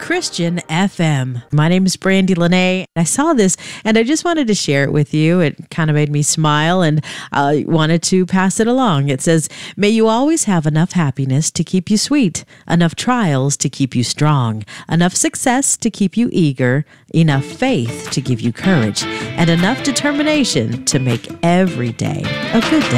Christian FM. My name is Brandy Lene. I saw this and I just wanted to share it with you. It kind of made me smile and I wanted to pass it along. It says, may you always have enough happiness to keep you sweet, enough trials to keep you strong, enough success to keep you eager, enough faith to give you courage, and enough determination to make every day a good day.